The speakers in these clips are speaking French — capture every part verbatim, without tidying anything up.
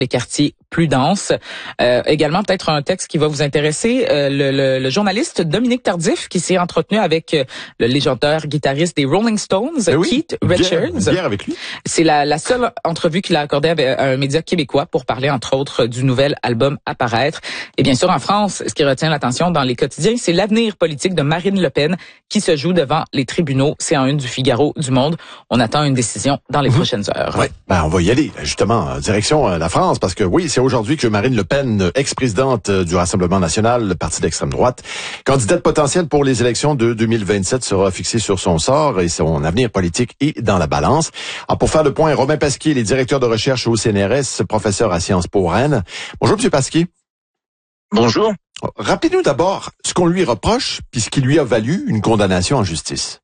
les quartiers plus denses. Euh, également, peut-être un texte qui va vous intéresser, euh, le, le, le journaliste Dominique Tardif qui s'est entretenu avec euh, le légendaire guitariste des Rolling Stones, oui, Keith une Richards. bière, une bière avec lui. C'est la, la seule entrevue qu'il a accordée à un média québécois pour parler, entre autres, du nouvel album à paraître. Et bien sûr, en France, ce qui retient l'attention dans les quotidiens, c'est l'avenir politique de Marine Le Pen qui se joue devant les tribunaux. C'est en une du Figaro, du Monde. On attend une décision dans les mmh. prochaines heures. Oui, ben, on va y aller, justement, direction la France, parce que oui, c'est aujourd'hui que Marine Le Pen, ex-présidente du Rassemblement national, le parti d'extrême droite, candidate potentielle pour les élections de deux mille vingt-sept, sera fixée sur son sort et son avenir politique est dans la balance. Alors, pour faire le point, Romain Pasquier, les directeurs de recherche au C N R S, professeur à Sciences Po Rennes. Bonjour, M. Pasquier. Bonjour. Rappelez-nous d'abord ce qu'on lui reproche, puis ce qui lui a valu une condamnation en justice.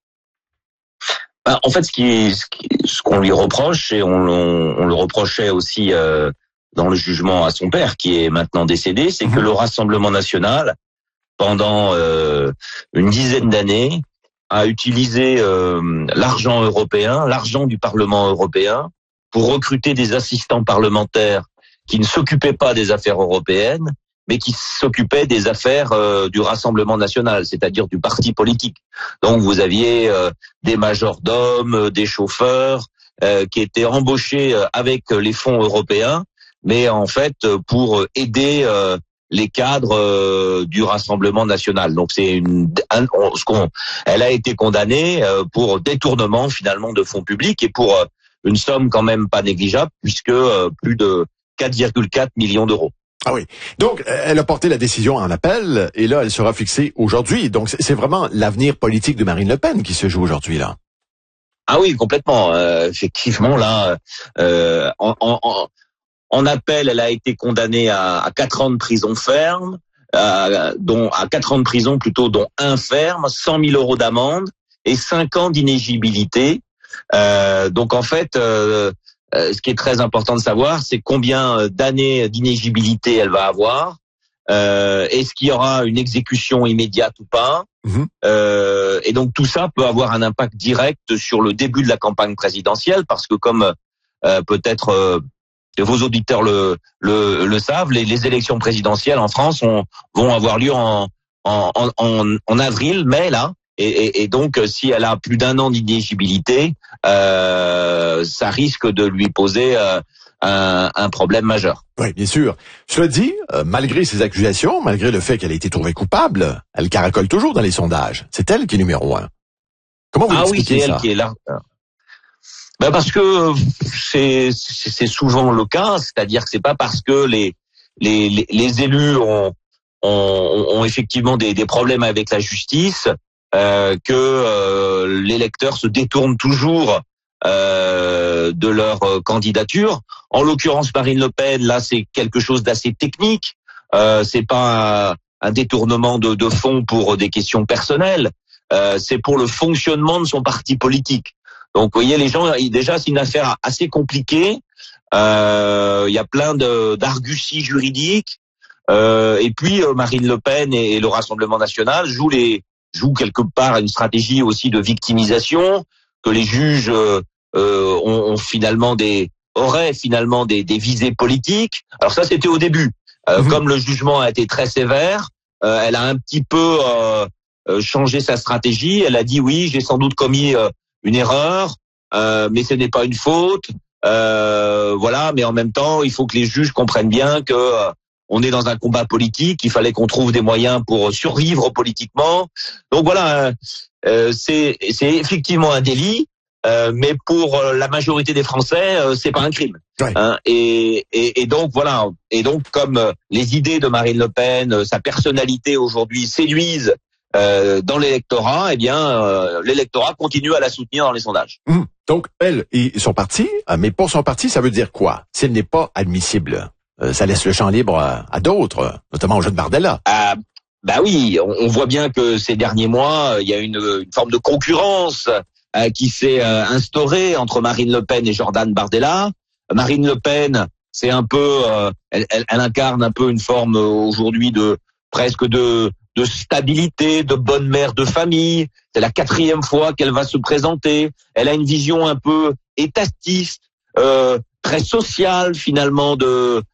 Ben, en fait, ce qui, ce, qui, ce qu'on lui reproche, et on, on, on le reprochait aussi euh, dans le jugement à son père, qui est maintenant décédé, c'est mmh. que le Rassemblement national, pendant euh, une dizaine d'années, a utilisé euh, l'argent européen, l'argent du Parlement européen, pour recruter des assistants parlementaires qui ne s'occupaient pas des affaires européennes, mais qui s'occupaient des affaires euh, du Rassemblement national, c'est-à-dire du parti politique. Donc vous aviez euh, des majordomes, euh, des chauffeurs euh, qui étaient embauchés euh, avec les fonds européens, mais en fait pour aider euh, les cadres euh, du Rassemblement national. Donc c'est une, un, ce qu'on, elle a été condamnée euh, pour détournement finalement de fonds publics et pour euh, une somme quand même pas négligeable puisque euh, plus de quatre virgule quatre millions d'euros. Ah oui. Donc, elle a porté la décision en appel et là, elle sera fixée aujourd'hui. Donc, c'est vraiment l'avenir politique de Marine Le Pen qui se joue aujourd'hui, là. Ah oui, complètement. Euh, effectivement, là, euh, en, en, en appel, elle a été condamnée à, à quatre ans de prison ferme, à, dont à quatre ans de prison plutôt, dont un ferme, cent mille euros d'amende et cinq ans d'inéligibilité. Euh, donc, en fait... Euh, Euh, ce qui est très important de savoir, c'est combien d'années d'inéligibilité elle va avoir. Euh, est-ce qu'il y aura une exécution immédiate ou pas? Mmh. euh, Et donc tout ça peut avoir un impact direct sur le début de la campagne présidentielle, parce que comme euh, peut-être euh, vos auditeurs le, le, le savent, les, les élections présidentielles en France ont, vont avoir lieu en, en, en, en avril, mai là. Et, et, et donc, si elle a plus d'un an d'inéligibilité, euh, ça risque de lui poser euh, un, un problème majeur. Oui, bien sûr. Cela dit, euh, malgré ces accusations, malgré le fait qu'elle ait été trouvée coupable, elle caracole toujours dans les sondages. C'est elle qui est numéro un. Comment vous ah expliquez ça? Ah oui, c'est elle qui est là. Ben parce que c'est, c'est, c'est souvent le cas, c'est-à-dire que c'est pas parce que les les, les, les élus ont, ont, ont effectivement des, des problèmes avec la justice. Euh, que euh, les électeurs se détournent toujours euh, de leur euh, candidature. En l'occurrence, Marine Le Pen, là, c'est quelque chose d'assez technique. Euh, c'est pas un, un détournement de, de fonds pour des questions personnelles. Euh, c'est pour le fonctionnement de son parti politique. Donc, vous voyez, les gens, déjà, c'est une affaire assez compliquée. Euh, il y a plein de, d'arguties juridiques. Euh, et puis, euh, Marine Le Pen et, et le Rassemblement national jouent les joue quelque part une stratégie aussi de victimisation, que les juges euh, ont, ont finalement des auraient finalement des, des visées politiques. Alors ça, c'était au début. Euh, mmh. Comme le jugement a été très sévère, euh, elle a un petit peu euh, changé sa stratégie. Elle a dit oui, j'ai sans doute commis euh, une erreur, euh, mais ce n'est pas une faute. Euh, voilà, mais en même temps, il faut que les juges comprennent bien que euh, on est dans un combat politique, il fallait qu'on trouve des moyens pour survivre politiquement. Donc voilà, euh, c'est, c'est effectivement un délit, euh, mais pour la majorité des Français, euh, c'est pas un crime. Ouais. Hein, et, et, et donc voilà, et donc comme les idées de Marine Le Pen, sa personnalité aujourd'hui séduisent euh, dans l'électorat, eh bien euh, l'électorat continue à la soutenir dans les sondages. Mmh. Donc elle et son parti, mais pour son parti, ça veut dire quoi? S'il n'est pas admissible? Euh, ça laisse le champ libre à, à d'autres, notamment au jeu de Bardella. Ah, bah oui, on, on voit bien que ces derniers mois, il y a une, une forme de concurrence euh, qui s'est euh, instaurée entre Marine Le Pen et Jordan Bardella. Marine Le Pen, c'est un peu, euh, elle, elle, elle incarne un peu une forme euh, aujourd'hui de presque de, de stabilité, de bonne mère de famille. C'est la quatrième fois qu'elle va se présenter. Elle a une vision un peu étatiste, euh, très sociale finalement de